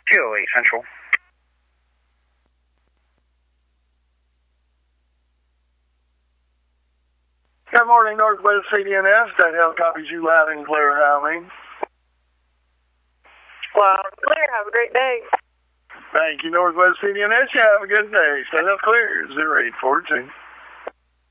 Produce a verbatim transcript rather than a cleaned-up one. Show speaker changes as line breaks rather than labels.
two oh eight Central.
Good morning, Northwest C D N S. That helicopters you loud and clear, how I mean?
Loud and clear. Have a great day.
Thank you, Northwest C D N S. You have a good day. Stay up clear. zero eight four two.